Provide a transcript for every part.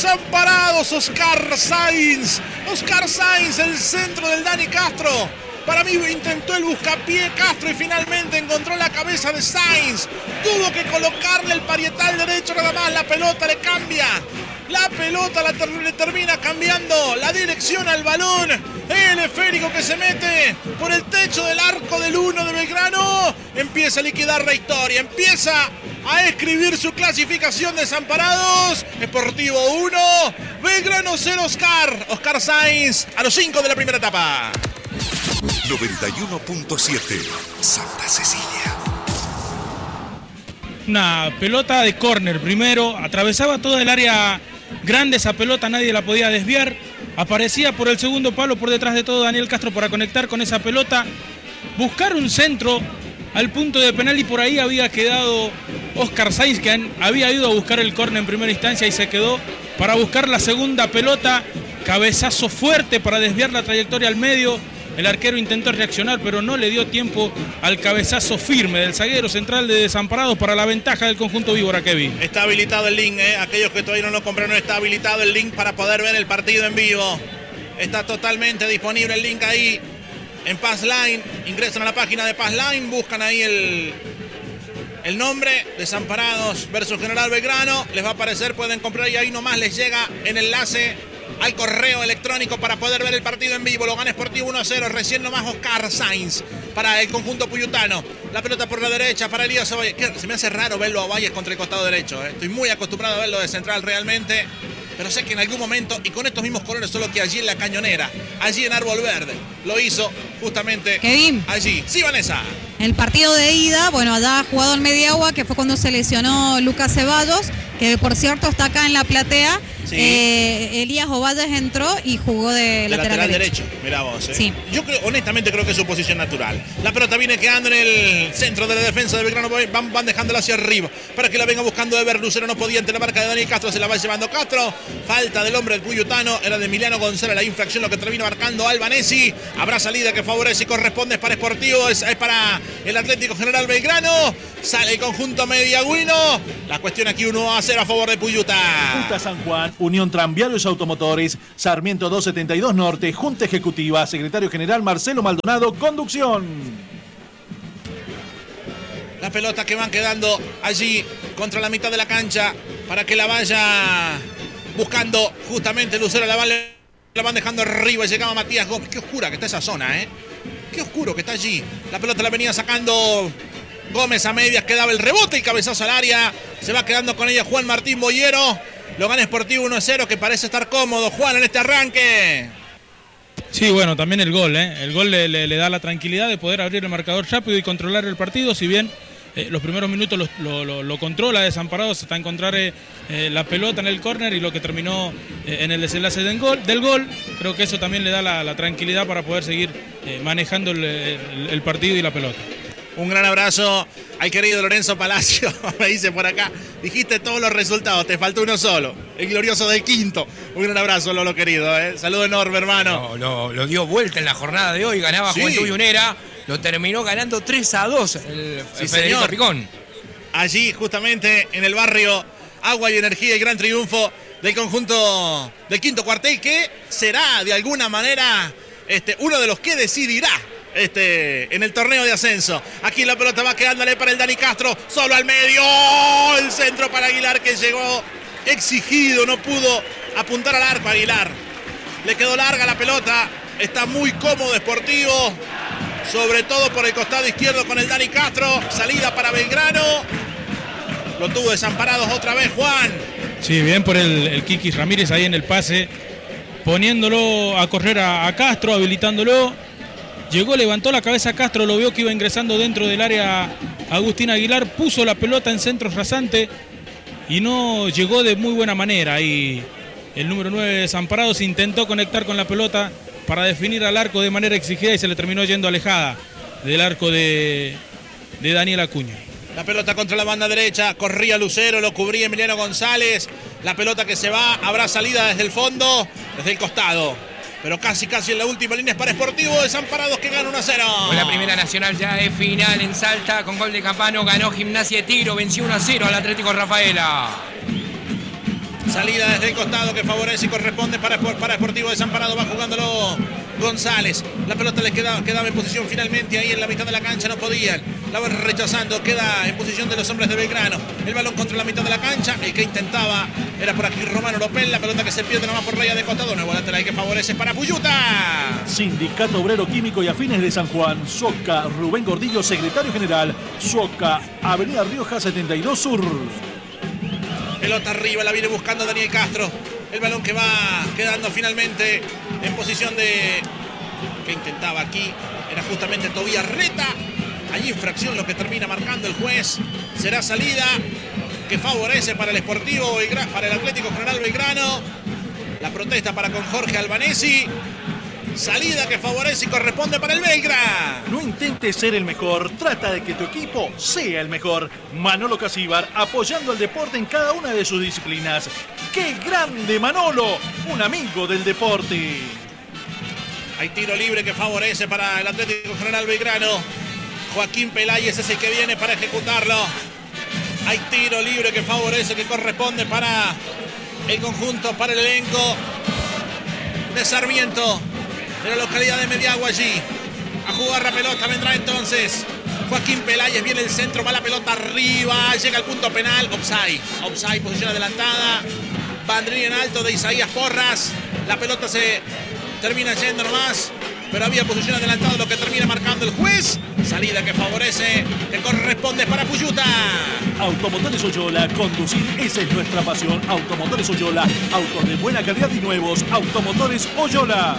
Desamparados, Oscar Sainz. Oscar Sainz, el centro del Dani Castro. Para mí intentó el buscapié Castro y finalmente encontró la cabeza de Sainz. Tuvo que colocarle el parietal derecho nada más. La pelota le cambia. La pelota le termina cambiando la dirección al balón. El esférico que se mete por el techo del arco del 1 de Belgrano. Empieza a liquidar la historia. Empieza a escribir su clasificación. Desamparados. Sportivo 1. Belgrano 0. Oscar Sainz a los 5 de la primera etapa. 91.7 Santa Cecilia. Una pelota de córner primero, atravesaba toda el área grande esa pelota, nadie la podía desviar. Aparecía por el segundo palo, por detrás de todo Daniel Castro para conectar con esa pelota, buscar un centro al punto de penal y por ahí había quedado Oscar Sainz, que había ido a buscar el córner en primera instancia y se quedó para buscar la segunda pelota. Cabezazo fuerte para desviar la trayectoria al medio. El arquero intentó reaccionar, pero no le dio tiempo al cabezazo firme del zaguero central de Desamparados para la ventaja del conjunto víbora, Kevin. Está habilitado el link, aquellos que todavía no lo compraron, está habilitado el link para poder ver el partido en vivo. Está totalmente disponible el link ahí en Passline. Ingresan a la página de Passline, buscan ahí el nombre, Desamparados versus General Belgrano. Les va a aparecer, pueden comprar y ahí nomás les llega en enlace al correo electrónico para poder ver el partido en vivo. Lo gana Sportivo 1-0. Recién nomás Oscar Sainz para el conjunto puyutano. La pelota por la derecha para Elías Ovalles. Se me hace raro verlo a Ovalles contra el costado derecho. Estoy muy acostumbrado a verlo de central realmente. Pero sé que en algún momento, y con estos mismos colores, solo que allí en la Cañonera, allí en Árbol Verde, lo hizo justamente Kevin. Allí. Sí, Vanessa. El partido de ida, bueno, allá ha jugado en Mediagua, que fue cuando se lesionó Lucas Ceballos, que por cierto está acá en la platea. Sí. Elías Ovalles entró y jugó de lateral derecho. Mirá vos. Sí. Yo honestamente creo que es su posición natural. La pelota viene quedando en el centro de la defensa de Belgrano. Van dejándola hacia arriba para que la venga buscando Ever. Lucero no podía ante la marca de Daniel Castro. Se la va llevando Castro. Falta del hombre del cuyutano. Era de Emiliano González la infracción, lo que termina marcando Albanesi. Habrá salida que favorece y corresponde. Es para Sportivo. Es para el Atlético General Belgrano. Sale el conjunto mediagüino. La cuestión aquí 1-0 a favor de Puyuta. Junta San Juan, Unión Tranviarios Automotores, Sarmiento 272 Norte, Junta Ejecutiva, Secretario General Marcelo Maldonado, conducción. La pelota que van quedando allí contra la mitad de la cancha para que la vaya buscando justamente Lucero. La van dejando arriba y llegaba Matías Gómez. Qué oscura que está esa zona, ¿eh? Qué oscuro que está allí. La pelota la venía sacando Gómez a medias, quedaba el rebote y cabezazo al área. Se va quedando con ella Juan Martín Boyero. Lo gana Sportivo 1-0, que parece estar cómodo, Juan, en este arranque. Sí, bueno, también el gol, ¿eh? El gol le da la tranquilidad de poder abrir el marcador rápido y controlar el partido, si bien los primeros minutos lo controla Desamparados hasta encontrar la pelota en el córner y lo que terminó en el desenlace del gol. Creo que eso también le da la tranquilidad para poder seguir manejando el partido y la pelota. Un gran abrazo al querido Lorenzo Palacio. Me dice por acá, dijiste todos los resultados, te faltó uno solo, el glorioso del quinto. Un gran abrazo, Lolo querido, saludo enorme, hermano. No, lo dio vuelta en la jornada de hoy, ganaba Sí. Juventud Unera, lo terminó ganando 3-2 el Sí, Federico señor. Picón. Allí justamente en el barrio Agua y Energía, el gran triunfo del conjunto del quinto cuartel, que será de alguna manera uno de los que decidirá en el torneo de ascenso. Aquí la pelota va quedándole para el Dani Castro, solo al medio, el centro para Aguilar, que llegó exigido, no pudo apuntar al arco. Aguilar, le quedó larga la pelota, está muy cómodo Sportivo, sobre todo por el costado izquierdo con el Dani Castro. Salida para Belgrano, lo tuvo Desamparados otra vez Juan. Sí, bien por el Kiki Ramírez ahí en el pase, poniéndolo a correr a Castro, habilitándolo. Llegó, levantó la cabeza Castro, lo vio que iba ingresando dentro del área Agustín Aguilar, puso la pelota en centro rasante y no llegó de muy buena manera. Ahí el número 9 de Desamparados intentó conectar con la pelota para definir al arco de manera exigida y se le terminó yendo alejada del arco de Daniel Acuña. La pelota contra la banda derecha, corría Lucero, lo cubría Emiliano González. La pelota que se va, habrá salida desde el fondo, desde el costado. Pero casi en la última línea es para Sportivo Desamparados, que gana 1-0. Con la Primera Nacional ya es final en Salta, con gol de Campano, ganó Gimnasia de Tigre, venció 1-0 al Atlético Rafaela. Salida desde el costado que favorece y corresponde para Sportivo Desamparado. Va jugándolo González. La pelota le quedaba en posición finalmente ahí en la mitad de la cancha. No podían. La van rechazando. Queda en posición de los hombres de Belgrano. El balón contra la mitad de la cancha. El que intentaba era por aquí Romano López. La pelota que se pierde nomás por raya de costado. Nuevo lateral que favorece para Puyuta. Sindicato Obrero Químico y Afines de San Juan. Soca Rubén Gordillo, secretario general. Soca, Avenida Rioja 72 Sur. Pelota arriba, la viene buscando Daniel Castro. El balón que va quedando finalmente en posición de... que intentaba aquí era justamente Tobías Reta. Allí infracción lo que termina marcando el juez. Será salida que favorece para el Sportivo, para el Atlético General Belgrano. La protesta para con Jorge Albanesi. Salida que favorece y corresponde para el Belgrano. No intentes ser el mejor, trata de que tu equipo sea el mejor. Manolo Casíbar, apoyando al deporte en cada una de sus disciplinas. ¡Qué grande Manolo! Un amigo del deporte. Hay tiro libre que favorece para el Atlético General Belgrano. Joaquín Peláez es el que viene para ejecutarlo. Hay tiro libre que favorece, que corresponde para el conjunto, para el elenco de Sarmiento, de la localidad de Mediagua. Allí a jugar la pelota vendrá entonces Joaquín Peláez. Viene el centro, va la pelota arriba, llega al punto penal. Offside, posición adelantada. Banderín en alto de Isaías Porras. La pelota se termina yendo nomás, pero había posición adelantada, lo que termina marcando el juez. Salida que favorece, que corresponde para Puyuta. Automotores Oyola, conducir, esa es nuestra pasión. Automotores Oyola, autos de buena calidad y nuevos. Automotores Oyola.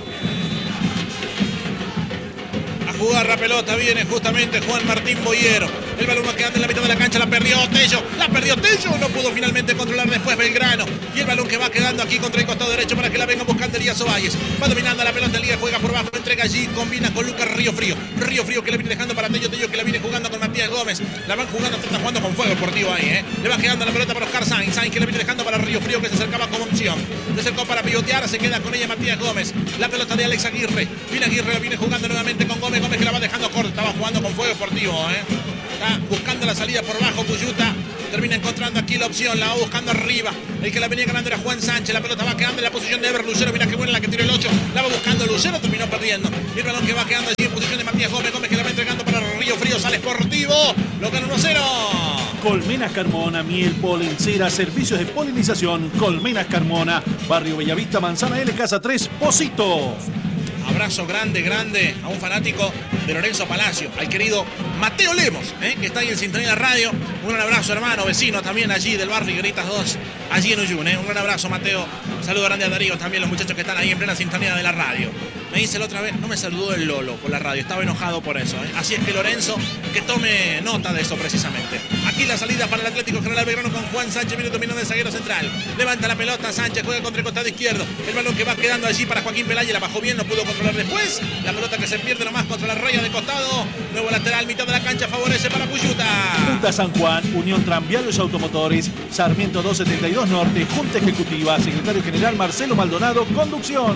A jugar la pelota viene justamente Juan Martín Boyero. El balón va quedando en la mitad de la cancha, la perdió Tello, no pudo finalmente controlar después Belgrano. Y el balón que va quedando aquí contra el costado derecho para que la venga buscando Elías Ovalles. Va dominando la pelota, Elías juega por bajo, entrega allí, combina con Lucas Río Frío que le viene dejando para Tello que la viene jugando con Matías Gómez. La van jugando, está jugando con fuego Sportivo ahí, Le va quedando la pelota para Oscar Sainz que le viene dejando para Río Frío, que se acercaba como opción. Se acercó para pivotear, se queda con ella Matías Gómez. La pelota de Alex Aguirre. Aguirre la viene jugando nuevamente con Gómez que la va dejando corta. Estaba jugando con fuego Sportivo, Está buscando la salida por bajo Puyuta. Termina encontrando aquí la opción, la va buscando arriba. El que la venía ganando era Juan Sánchez. La pelota va quedando en la posición de Ever Lucero. Mira qué buena la que tiró el 8. La va buscando Lucero, terminó perdiendo. Y el balón que va quedando allí en posición de Matías Gómez que la va entregando para Río Frío. Sale Sportivo. Lo gana 1-0. Colmenas Carmona, miel, polen, cera, servicios de polinización. Colmenas Carmona, Barrio Bellavista, Manzana L, Casa 3, Pocito. Abrazo grande a un fanático de Lorenzo Palacio, al querido Mateo Lemos, que está ahí en sintonía de radio. Un gran abrazo, hermano, vecino también allí del barrio Higueritas 2, allí en Uyun. Un gran abrazo, Mateo. Un saludo grande a Darío, también los muchachos que están ahí en plena sintonía de la radio. Me dice la otra vez, no me saludó el Lolo por la radio, estaba enojado por eso. Así es que Lorenzo, que tome nota de eso precisamente. Aquí la salida para el Atlético General Belgrano con Juan Sánchez, viene dominando de zaguero central. Levanta la pelota, Sánchez juega contra el costado izquierdo. El balón que va quedando allí para Joaquín Peláez, la bajó bien, no pudo controlar después. La pelota que se pierde nomás contra la raya de costado. Nuevo lateral, mitad de la cancha, favorece para Puyuta. Junta San Juan, Unión Tranviarios Automotores, Sarmiento 272 Norte, Junta Ejecutiva, Secretario General Marcelo Maldonado, conducción.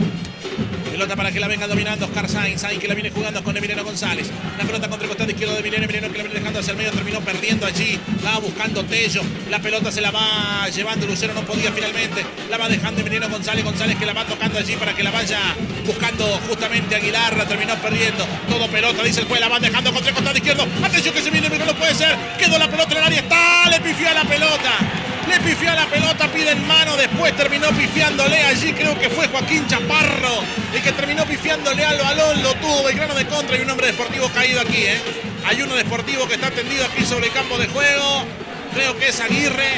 Pelota para que la venga dominando Oscar Sainz que la viene jugando con Emiliano González. La pelota contra el costado izquierdo de Emiliano que la viene dejando hacia el medio, terminó perdiendo allí. La va buscando Tello. La pelota se la va llevando Lucero, no podía finalmente. La va dejando Emiliano González que la va tocando allí para que la vaya buscando justamente Aguilar. La terminó perdiendo. Todo pelota, dice el juez, la van dejando contra el costado izquierdo. Atención que se viene, pero no puede ser. Quedó la pelota en el área, está, le pifió a la pelota. Pide en mano, después terminó pifiándole allí, creo que fue Joaquín Chaparro el que terminó pifiándole al balón, lo tuvo Belgrano de contra y un hombre deportivo caído aquí, Hay uno deportivo que está tendido aquí sobre el campo de juego, creo que es Aguirre.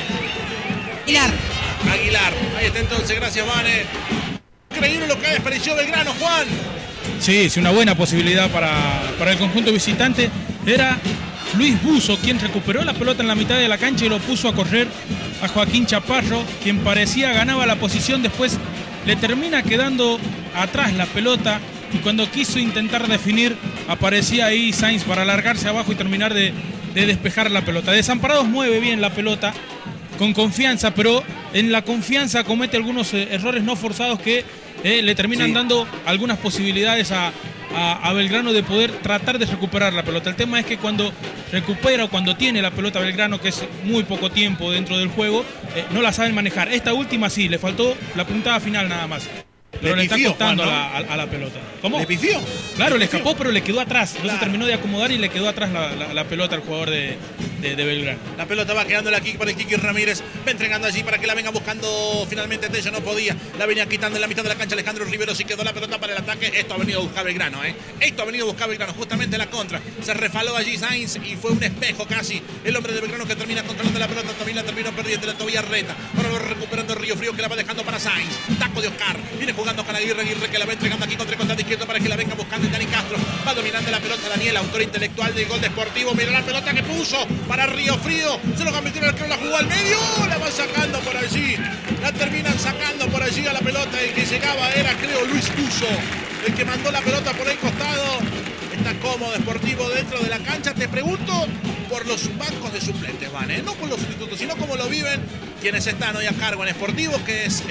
Aguilar, ahí está entonces, gracias Vane. Increíble lo que ha desperdiciado Belgrano, Juan. Sí, es una buena posibilidad para el conjunto visitante. Era Luis Buzo quien recuperó la pelota en la mitad de la cancha y lo puso a correr a Joaquín Chaparro, quien parecía ganaba la posición, después le termina quedando atrás la pelota y cuando quiso intentar definir aparecía ahí Sainz para alargarse abajo y terminar de despejar la pelota. Desamparados mueve bien la pelota con confianza, pero en la confianza comete algunos errores no forzados que le terminan Sí. dando algunas posibilidades a Belgrano de poder tratar de recuperar la pelota. El tema es que cuando recupera o cuando tiene la pelota Belgrano, que es muy poco tiempo dentro del juego, no la saben manejar. Esta última sí, le faltó la puntada final nada más. Pero le está pifió, costando Juan, ¿no? a la pelota. ¿Cómo? ¿Le pifió? Claro, le escapó, pero le quedó atrás. No Claro. se terminó de acomodar y le quedó atrás la pelota al jugador de Belgrano. La pelota va quedándole aquí para el Kiki Ramírez. Va entregando allí para que la venga buscando. Finalmente Tello no podía. La venía quitando en la mitad de la cancha Alejandro Rivero. Sí quedó la pelota para el ataque. Esto ha venido a buscar Belgrano, ¿eh? Esto ha venido a buscar Belgrano. Justamente la contra. Se refaló allí Sainz y fue un espejo casi. El hombre de Belgrano que termina controlando la pelota. También la terminó perdiendo. La todavía reta. Ahora lo recuperando Río Frío que la va dejando para Sainz. Taco de Oscar. Viene jugando con Aguirre que la va entregando aquí contra el costado izquierdo para que la venga buscando Dani Castro. Va dominando la pelota Daniel, autor intelectual del gol deportivo. Mira la pelota que puso para Río Frío. Se lo convirtió en el que la jugó al medio. La va sacando por allí. La terminan sacando por allí a la pelota. El que llegaba era, creo, Luis Puso. El que mandó la pelota por el costado. Está cómodo Sportivo dentro de la cancha. Te pregunto por los bancos de suplentes, Van, no por los sustitutos, sino cómo lo viven quienes están hoy a cargo en Sportivo, que es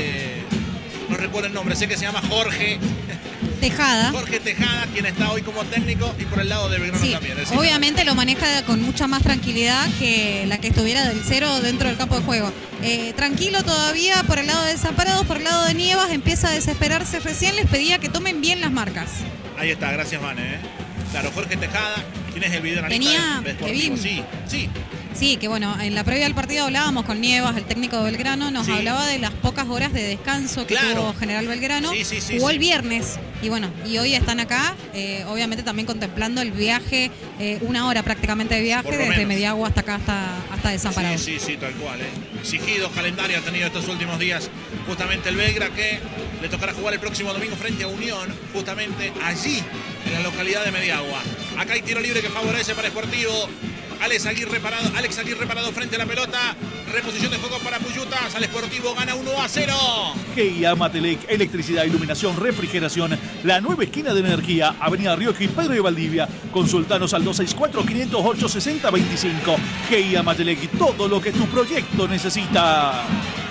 no recuerdo el nombre, sé que se llama Jorge Tejada. Tejada, quien está hoy como técnico, y por el lado de Belgrano Sí, también. Es obviamente lo maneja con mucha más tranquilidad que la que estuviera del cero dentro del campo de juego. Tranquilo todavía por el lado de Desamparados, por el lado de Nievas, empieza a desesperarse recién, les pedía que tomen bien las marcas. Ahí está, gracias, Van. Claro, Jorge Tejada, quien es el videoanalista Tenía, de Sportivo. Kevin. Sí. Sí, que bueno, en la previa del partido hablábamos con Nievas, el técnico de Belgrano, nos Sí. hablaba de las pocas horas de descanso que Claro. tuvo General Belgrano. Sí, Jugó sí. el viernes y bueno, y hoy están acá, obviamente también contemplando el viaje, una hora prácticamente de viaje Por lo desde menos. Mediagua hasta acá, hasta Desamparados. Sí, tal cual. Exigido calendario ha tenido estos últimos días justamente el Belgra, que le tocará jugar el próximo domingo frente a Unión, justamente allí, en la localidad de Mediagua. Acá hay tiro libre que favorece para Sportivo. Alex Aguirre parado frente a la pelota. Reposición de juego para Puyutas. Al Sportivo gana 1-0. GIA Matelec, electricidad, iluminación, refrigeración. La nueva esquina de energía, Avenida Rioja y Pedro de Valdivia. Consultanos al 264-508-6025. GIA Matelec, todo lo que tu proyecto necesita.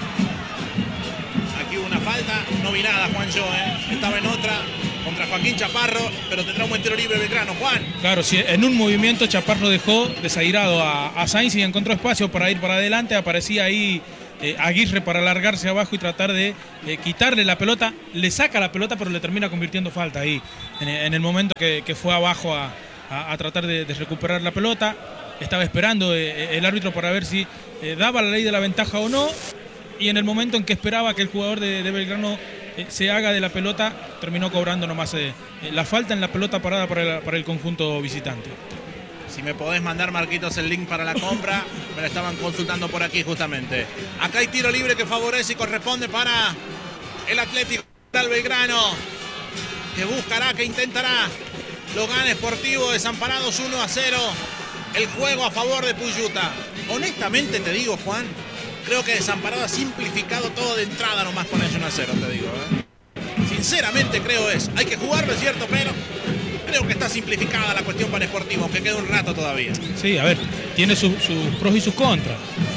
Aquí hubo una falta. No vi nada, Juanjo, Estaba en otra contra Joaquín Chaparro, pero tendrá un buen tiro libre Belgrano. Juan. Claro, si en un movimiento Chaparro dejó desairado a Sainz y encontró espacio para ir para adelante. Aparecía ahí Aguirre para alargarse abajo y tratar de quitarle la pelota. Le saca la pelota, pero le termina convirtiendo falta ahí en el momento que fue abajo a tratar de recuperar la pelota. Estaba esperando el árbitro para ver si daba la ley de la ventaja o no. Y en el momento en que esperaba que el jugador de Belgrano se haga de la pelota, terminó cobrando nomás la falta en la pelota parada para el conjunto visitante. Si me podés mandar, Marquitos, el link para la compra. Me lo estaban consultando por aquí justamente. Acá hay tiro libre que favorece y corresponde para el Atlético del Belgrano, que buscará, que intentará. Lo gana Sportivo, Desamparados 1-0. El juego a favor de Puyuta. Honestamente te digo, Juan, creo que Desamparado ha simplificado todo de entrada nomás con ese 1-0, te digo. Sinceramente creo eso. Hay que jugarlo, es cierto, pero creo que está simplificada la cuestión para Sportivo, aunque queda un rato todavía. Sí, a ver, tiene sus pros y sus contras.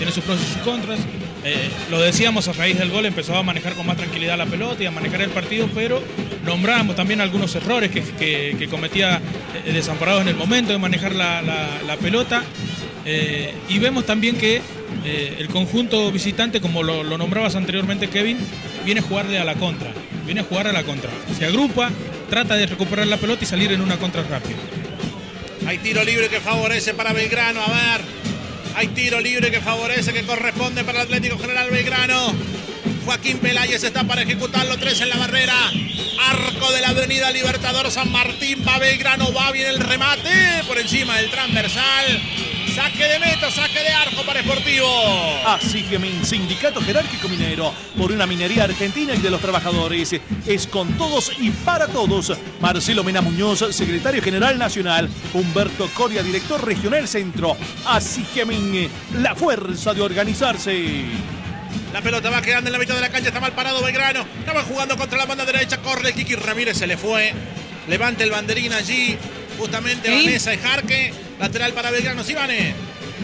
Lo decíamos a raíz del gol, empezó a manejar con más tranquilidad la pelota y a manejar el partido, pero nombramos también algunos errores que cometía Desamparados en el momento de manejar la pelota. Y vemos también que el conjunto visitante, como lo nombrabas anteriormente, Kevin, viene a jugarle a la contra. Se agrupa, trata de recuperar la pelota y salir en una contra rápida. Hay tiro libre que favorece para Belgrano, a ver. Hay tiro libre que favorece, que corresponde para el Atlético General Belgrano. Joaquín Peláez está para ejecutarlo, 3 en la barrera. Arco de la Avenida Libertador San Martín, va Belgrano, va bien el remate por encima del transversal. Saque de meta, saque de arco para Sportivo. Así Gemín, Sindicato Jerárquico Minero, por una minería argentina y de los trabajadores. Es con todos y para todos. Marcelo Mena Muñoz, secretario general nacional. Humberto Coria, director regional centro. Así Gemín, la fuerza de organizarse. La pelota va quedando en la mitad de la cancha, está mal parado Belgrano. Estaban jugando contra la banda derecha, corre el Kiki Ramírez, se le fue. Levanta el banderín allí, justamente ¿Sí? Vanessa y Jarque. Lateral para Belgrano, ¿sí, Vane?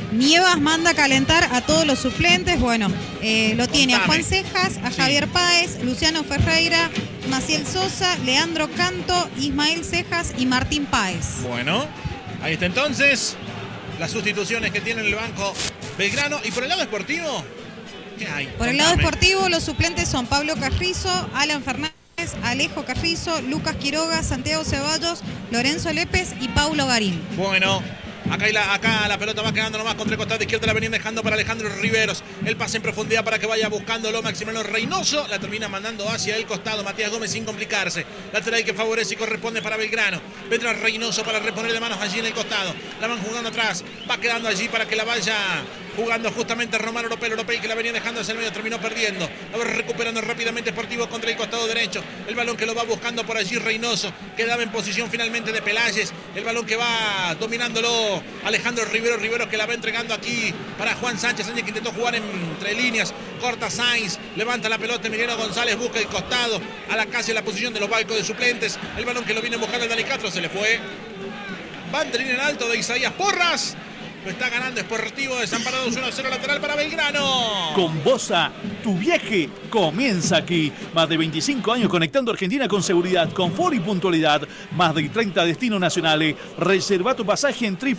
Nievas manda a calentar a todos los suplentes. Bueno, lo tiene a Juan Cejas, a Javier Páez, Luciano Ferreira, Maciel Sosa, Leandro Canto, Ismael Cejas y Martín Páez. Bueno, ahí está entonces las sustituciones que tiene en el banco Belgrano. ¿Y por el lado esportivo? ¿Qué hay? Por el lado esportivo, los suplentes son Pablo Carrizo, Alan Fernández, Alejo Carrizo, Lucas Quiroga, Santiago Ceballos, Lorenzo Lépez y Paulo Garín. Bueno, acá la pelota va quedando nomás contra el costado izquierdo, la venían dejando para Alejandro Riveros. El pase en profundidad para que vaya buscándolo Maximiliano Reynoso. La termina mandando hacia el costado Matías Gómez sin complicarse. Lateral que favorece y corresponde para Belgrano. Vendrá Reynoso para reponer de manos allí en el costado. La van jugando atrás. Va quedando allí para que la vaya jugando justamente Romano Oropel que la venía dejando hacia el medio, terminó perdiendo. La va recuperando rápidamente Sportivo contra el costado derecho. El balón que lo va buscando por allí Reynoso. Quedaba en posición finalmente de Pelayes. El balón que va dominándolo Alejandro Riveros que la va entregando aquí para Juan Sánchez. Sánchez que intentó jugar entre líneas. Corta Sainz. Levanta la pelota Emiliano González. Busca el costado a la casi la posición de los bancos de suplentes. El balón que lo viene buscando el Dani Castro. Se le fue. Banderín en alto de Isaías Porras. Lo está ganando Sportivo Desamparados 1-0 lateral para Belgrano. Con Bosa, tu viaje comienza aquí. Más de 25 años conectando Argentina con seguridad, confort y puntualidad. Más de 30 destinos nacionales. Reserva tu pasaje en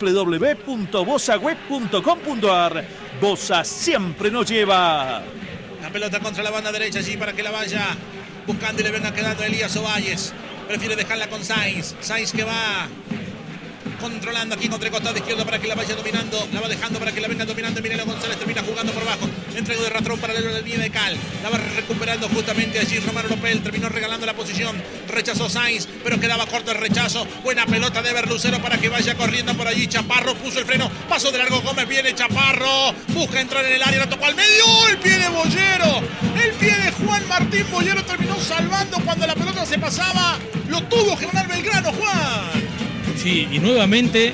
www.bosaweb.com.ar. Bosa siempre nos lleva. La pelota contra la banda derecha allí para que la vaya buscando y le venga quedando Elías Ovalles. Prefiere dejarla con Sainz. Sainz que va controlando aquí contra el costado izquierdo para que la vaya dominando, la va dejando para que la venga dominando. Emiliano González termina jugando por abajo, entrego de rastrón paralelo a la línea de Cal, la va recuperando justamente allí Romano Oropel, terminó regalando la posición, rechazó Sainz, pero quedaba corto el rechazo. Buena pelota de Ever Lucero para que vaya corriendo por allí. Chaparro puso el freno, paso de largo Gómez, viene Chaparro, busca entrar en el área, la tocó al medio, el pie de Boyero, el pie de Juan Martín Boyero terminó salvando cuando la pelota se pasaba, lo tuvo que ganar Belgrano, Juan. Sí, y nuevamente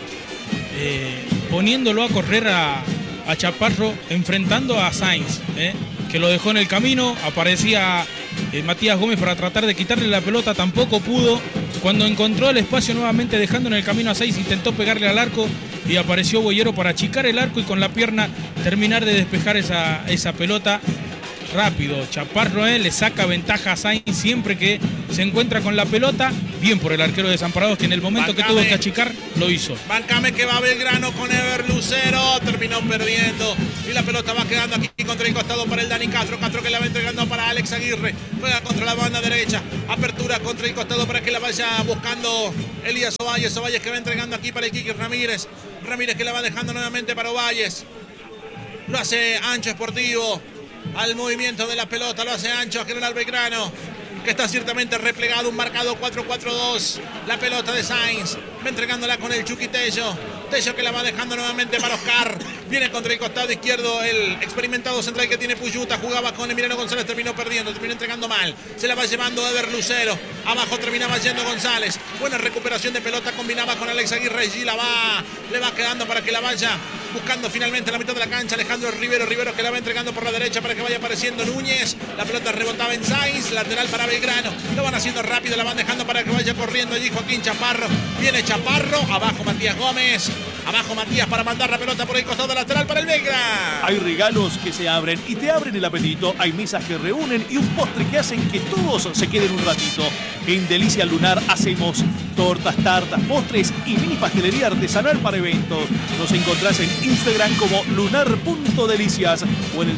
poniéndolo a correr a Chaparro, enfrentando a Sainz, que lo dejó en el camino. Aparecía Matías Gómez para tratar de quitarle la pelota, tampoco pudo. Cuando encontró el espacio nuevamente dejando en el camino a Sainz, intentó pegarle al arco y apareció Boyero para achicar el arco y con la pierna terminar de despejar esa pelota. Rápido, Chaparro le saca ventaja a Sainz siempre que se encuentra con la pelota. Bien por el arquero de Desamparados, que en el momento que tuvo que achicar lo hizo. Bancame que va Belgrano con Ever Lucero, terminó perdiendo y la pelota va quedando aquí contra el costado para el Dani Castro. Castro que la va entregando para Alex Aguirre, juega contra la banda derecha, apertura contra el costado para que la vaya buscando Elías Ovalles. Ovalles que va entregando aquí para el Quique Ramírez que la va dejando nuevamente para Ovalles. Lo hace ancho Sportivo. Al movimiento de la pelota lo hace ancho General Belgrano, que está ciertamente replegado, un marcado 4-4-2. La pelota de Sainz, va entregándola con el Chucky Tello que la va dejando nuevamente para Oscar. Viene contra el costado izquierdo el experimentado central que tiene Puyuta. Jugaba con Emiliano González, terminó perdiendo, terminó entregando mal. Se la va llevando Ever Lucero. Abajo terminaba yendo González. Buena recuperación de pelota, combinaba con Alex Aguirre. Y le va quedando para que la vaya buscando finalmente en la mitad de la cancha Alejandro Riveros que la va entregando por la derecha para que vaya apareciendo Núñez. La pelota rebotaba en Sainz, lateral para Belgrano. Lo van haciendo rápido, la van dejando para que vaya corriendo allí Joaquín Chaparro. Viene Chaparro, abajo Matías Gómez. Abajo Matías para mandar la pelota por el costado lateral para el Belgrano. Hay regalos que se abren y te abren el apetito. Hay mesas que reúnen y un postre que hacen que todos se queden un ratito. En Delicia Lunar hacemos tortas, tartas, postres y mini pastelería artesanal para eventos. Nos encontrás en Instagram como lunar.delicias o en el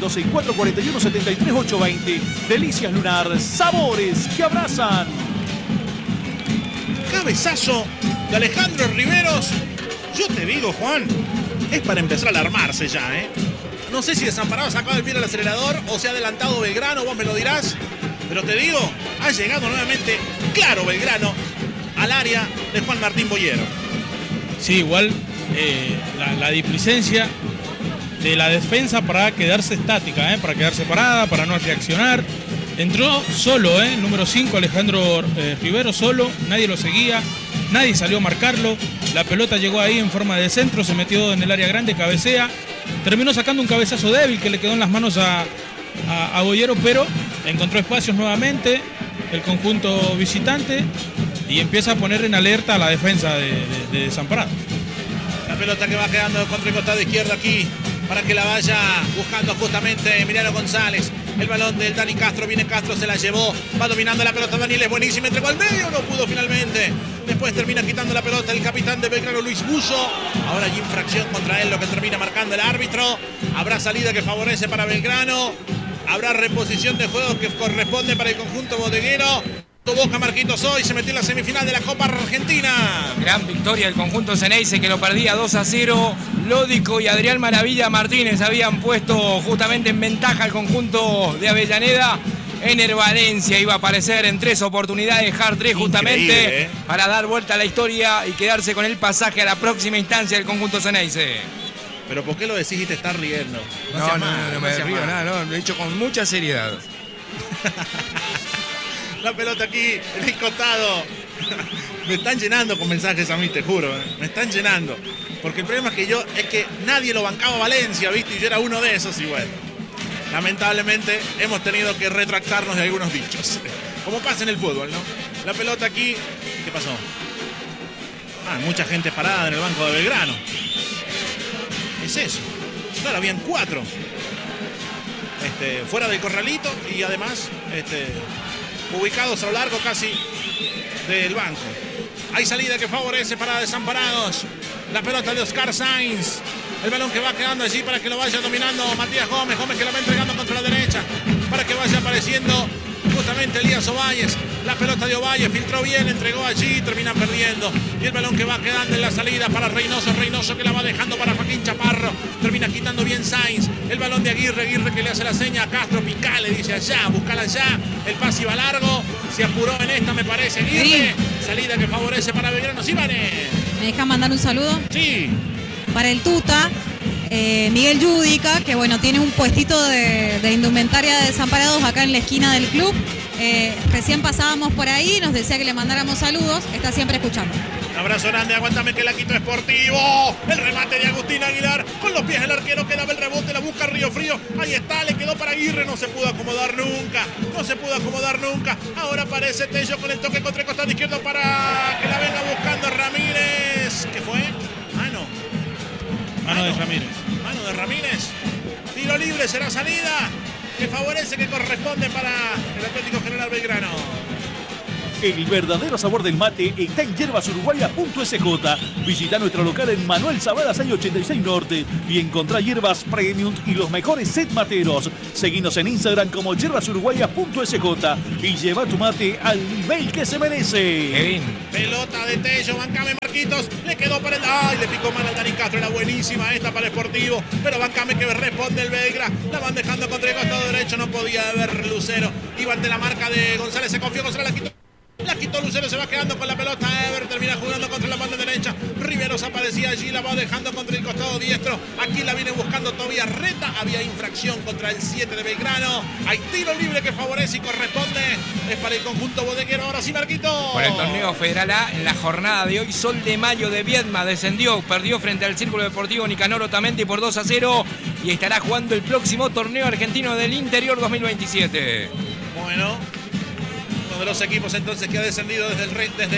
264-41-73-820. Delicias Lunar, sabores que abrazan. Cabezazo de Alejandro Riveros. Yo te digo, Juan, es para empezar a alarmarse ya, No sé si Desamparados acaba el pie del acelerador o se ha adelantado Belgrano, vos me lo dirás. Pero te digo, ha llegado nuevamente, claro, Belgrano, al área de Juan Martín Boyero. Sí, igual la displicencia de la defensa para quedarse estática, para quedarse parada, para no reaccionar. Entró solo, el número 5, Alejandro Riveros, solo, nadie lo seguía. Nadie salió a marcarlo, la pelota llegó ahí en forma de centro, se metió en el área grande, cabecea, terminó sacando un cabezazo débil que le quedó en las manos a Boyero, pero encontró espacios nuevamente el conjunto visitante y empieza a poner en alerta a la defensa de Desamparados. La pelota que va quedando contra el costado izquierdo aquí para que la vaya buscando justamente Emiliano González. El balón del Dani Castro, viene Castro, se la llevó, va dominando la pelota Daniel, es buenísimo, entregó al medio, no pudo finalmente. Después termina quitando la pelota el capitán de Belgrano, Luis Buzo. Ahora hay infracción contra él, lo que termina marcando el árbitro. Habrá salida que favorece para Belgrano. Habrá reposición de juego que corresponde para el conjunto bodeguero. Boca Marquitos hoy se metió en la semifinal de la Copa Argentina. Gran victoria del conjunto Ceneice que lo perdía 2-0. Lódico y Adrián Maravilla Martínez habían puesto justamente en ventaja al conjunto de Avellaneda. Ener Valencia iba a aparecer en 3 oportunidades, dejar 3 justamente para dar vuelta a la historia y quedarse con el pasaje a la próxima instancia del conjunto Ceneice. Pero ¿por qué lo decís y te estás riendo? No me río, nada, lo he dicho con mucha seriedad. La pelota aquí, en el costado. Me están llenando con mensajes a mí, te juro. Me están llenando. Porque el problema es que nadie lo bancaba a Valencia, ¿viste? Y yo era uno de esos y bueno. Lamentablemente hemos tenido que retractarnos de algunos dichos. Como pasa en el fútbol, ¿no? La pelota aquí. ¿Qué pasó? Mucha gente parada en el banco de Belgrano. Es eso. Claro, habían 4. Fuera del corralito y además ubicados a lo largo casi del banco. Hay salida que favorece para Desamparados. La pelota de Oscar Sainz. El balón que va quedando allí para que lo vaya dominando Matías Gómez. Gómez que la va entregando contra la derecha para que vaya apareciendo justamente Elías Ovalles. La pelota de Ovalles filtró bien, entregó allí, termina perdiendo. Y el balón que va quedando en la salida para Reynoso. Reynoso que la va dejando para Joaquín Chaparro. Termina quitando bien Sainz. El balón de Aguirre. Aguirre que le hace la seña a Castro. Picale, dice allá, buscala allá. El pase iba largo. Se apuró en esta, me parece, Aguirre. Salida que favorece para Belgrano. Sí, Vane. ¿Me dejan mandar un saludo? Sí. Para el Tuta, Miguel Yudica, que bueno, tiene un puestito de indumentaria de Desamparados acá en la esquina del club. Recién pasábamos por ahí, nos decía que le mandáramos saludos, está siempre escuchando. Un abrazo grande, aguántame que la quito Sportivo. El remate de Agustín Aguilar. Con los pies el arquero que daba el rebote, la busca Río Frío. Ahí está, le quedó para Aguirre, no se pudo acomodar nunca. Ahora aparece Tello con el toque contra el costado izquierdo para que la venga buscando Ramírez. ¿Qué fue? Mano de Ramírez. Mano de Ramírez. Tiro libre, será salida que favorece, que corresponde para el Atlético General Belgrano. El verdadero sabor del mate está en hierbasurguaya.sj. Visita nuestro local en Manuel Zavada 686 Norte y encontrá hierbas premium y los mejores set materos. Seguinos en Instagram como hierbasurguaya.sj y lleva tu mate al nivel que se merece. Kevin. Pelota de Tello, bancame Marquitos, le quedó para el... ¡Ay! Le picó mal al Dani Castro, era buenísima esta para el Sportivo, pero bancame que responde el Belgra. La van dejando contra el costado derecho, no podía haber Lucero. Iba ante la marca de González, se confió, González la quitó Lucero, se va quedando con la pelota. Ever termina jugando contra la banda derecha. Riveros aparecía allí, la va dejando contra el costado diestro. Aquí la viene buscando Tobías Reta. Había infracción contra el 7 de Belgrano. Hay tiro libre que favorece y corresponde. Es para el conjunto bodeguero. Ahora sí, Marquito. Por el torneo Federal A, en la jornada de hoy, Sol de Mayo de Viedma descendió, perdió frente al Círculo Deportivo Nicanor Otamendi por 2-0 y estará jugando el próximo torneo argentino del Interior 2027. Bueno, de los equipos entonces que ha descendido desde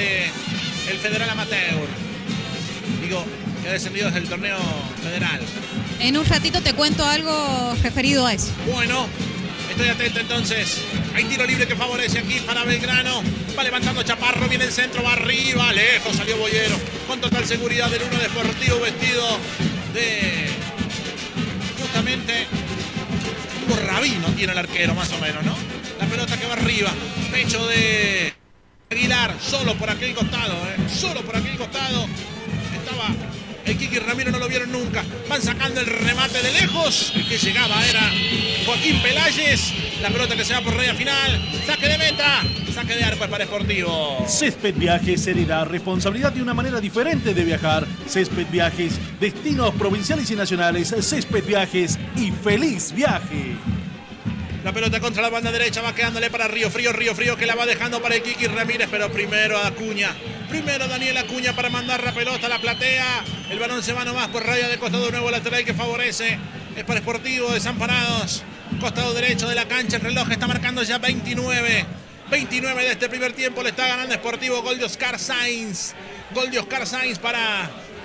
el Federal Amateur. Digo, que ha descendido desde el torneo federal. En un ratito te cuento algo referido a eso. Bueno, estoy atento entonces. Hay tiro libre que favorece aquí para Belgrano. Va levantando Chaparro, viene el centro, va arriba, lejos salió Boyero. Con total seguridad del 1 de Sportivo vestido de... justamente... un rabino tiene el arquero más o menos, ¿no? La pelota que va arriba. Pecho de Aguilar, solo por aquel costado, solo por aquel costado. Estaba el Kiki Ramiro, no lo vieron nunca. Van sacando el remate de lejos. El que llegaba era Joaquín Peláez. La pelota que se va por raya final. Saque de meta, saque de arco para Sportivo. Césped Viajes hereda responsabilidad de una manera diferente de viajar. Césped Viajes, destinos provinciales y nacionales. Césped Viajes y feliz viaje. La pelota contra la banda derecha, va quedándole para Río Frío que la va dejando para el Kiki Ramírez, pero primero Acuña. Primero Daniel Acuña para mandar la pelota a la platea. El balón se va nomás por raya de costado, nuevo lateral que favorece. Es para Sportivo Desamparados. Costado derecho de la cancha, el reloj está marcando ya 29. 29 de este primer tiempo, le está ganando Sportivo. Gol de Oscar Sainz. Gol de Oscar Sainz para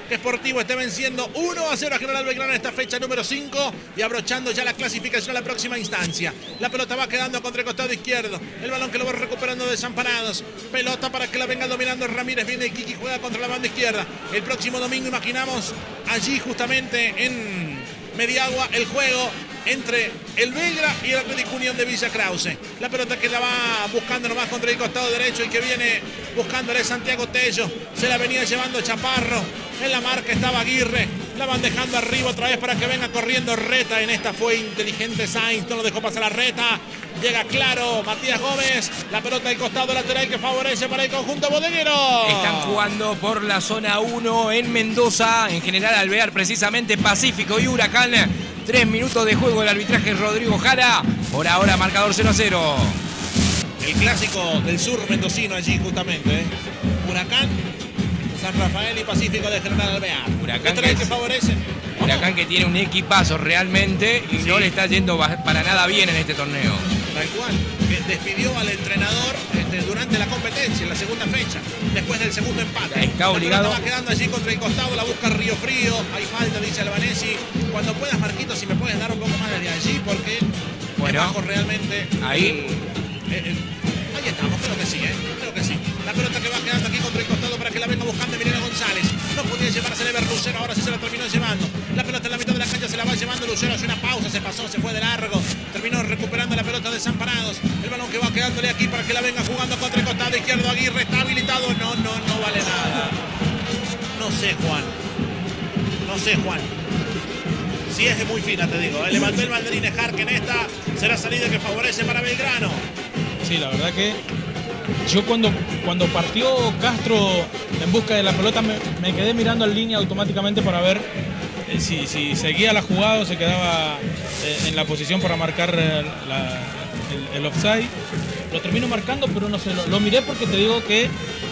que Sportivo esté venciendo 1-0 a General Belgrano en esta fecha número 5 y abrochando ya la clasificación a la próxima instancia. La pelota va quedando contra el costado izquierdo. El balón que lo va recuperando Desamparados. Pelota para que la venga dominando Ramírez. Viene Kiki, juega contra la banda izquierda. El próximo domingo imaginamos allí justamente en Mediagua el juego entre el Belgra y el Atlético Unión de Villa Krause. La pelota que la va buscando nomás contra el costado derecho, el que viene buscándole Santiago Tello. Se la venía llevando Chaparro. En la marca estaba Aguirre. La van dejando arriba otra vez para que venga corriendo Reta. En esta fue inteligente Sainz, no lo dejó pasar a Reta. Llega claro Matías Gómez. La pelota del costado lateral que favorece para el conjunto bodeguero. Están jugando por la zona 1 en Mendoza. En General Alvear, precisamente Pacífico y Huracán. 3 minutos de juego, el arbitraje Rodrigo Jara. Por ahora marcador 0-0. El clásico del sur mendocino allí justamente. Huracán, San Rafael y Pacífico de General Alvear. Huracán que favorece. Huracán que tiene un equipazo realmente y no le está yendo para nada bien en este torneo. Tal cual, que despidió al entrenador durante la competencia, en la segunda fecha, después del segundo empate. Está obligado. La pelota va quedando allí contra el costado, la busca Río Frío. Hay falta, dice Albanesi. Cuando puedas, Marquito, si me puedes dar un poco más desde allí, porque bueno, bajo realmente. Ahí estamos, creo que sí, creo que sí. La pelota que va quedando aquí contra el costado para que la venga buscando Emiliano González. No podía llevarse Lever Lucero, ahora sí se la terminó llevando. La pelota en la mitad de la cancha se la va llevando Lucero, hace una pausa, se pasó, se fue de largo. Terminó recuperando la pelota de Desamparados. El balón que va quedándole aquí para que la venga jugando contra el costado izquierdo. Aguirre está habilitado. No vale nada. No sé, Juan. Si es muy fina, te digo. Levantó el banderín Jarque en esta. Será salida que favorece para Belgrano. Sí, la verdad que yo cuando partió Castro en busca de la pelota me quedé mirando en línea automáticamente para ver si seguía la jugada o se quedaba en la posición para marcar el offside. Lo termino marcando, pero no sé, lo miré porque te digo que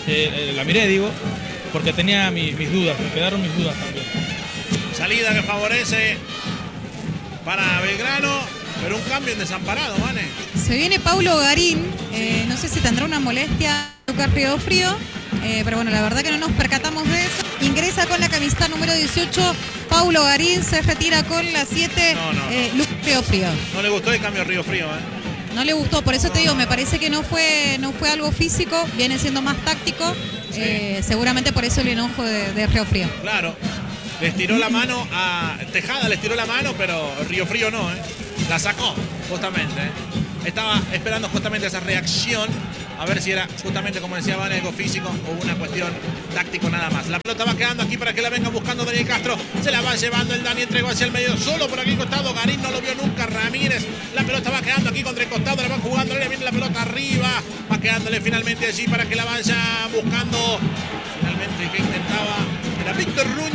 porque tenía mis dudas, me quedaron mis dudas también. Salida que favorece para Belgrano. Pero un cambio en Desamparado, ¿vale? Se viene Paulo Garín, no sé si tendrá una molestia Lucas Riofrío, pero bueno, la verdad que no nos percatamos de eso. Ingresa con la camiseta número 18, Paulo Garín, se retira con la 7, Lucas Riofrío. No le gustó el cambio a Río Frío, No le gustó, por eso te digo, me parece que no fue algo físico, viene siendo más táctico, sí. Seguramente por eso el enojo de Río Frío. Claro, le estiró la mano a Tejada, pero Río Frío no, La sacó, justamente. Estaba esperando justamente esa reacción. A ver si era justamente, como decía Van, algo físico o una cuestión táctico nada más. La pelota va quedando aquí para que la venga buscando Daniel Castro. Se la va llevando el Dani, entregó hacia el medio. Solo por aquí costado. Garín no lo vio nunca. Ramírez. La pelota va quedando aquí contra el costado. La van jugando. Le viene la pelota arriba. Va quedándole finalmente allí para que la vaya buscando. Finalmente el que intentaba era Víctor Ruña.